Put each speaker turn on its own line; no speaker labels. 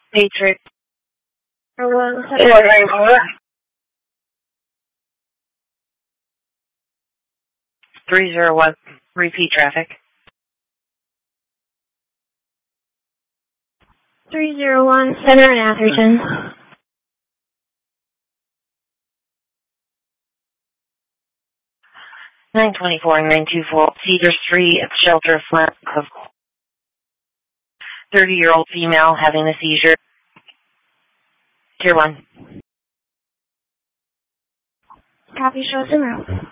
Matrix. 301. Repeat traffic.
301, Center in Atherton.
924 and 924, Cedar Street at the shelter of 30-year-old female having a seizure. Tier 1.
Copy, show us en route.